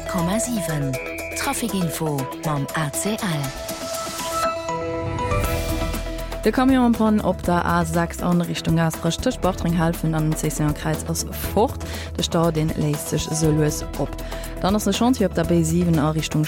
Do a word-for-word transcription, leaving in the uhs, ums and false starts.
Komma sieben Trafikinfo mam A C L. De Kamionpan op der A sechs an Richtung Astrach Sportring helfen an den Sessionkreis aus fort. De Stau den leist sech so los op. Dann ass de Chance op der B sieben a Richtung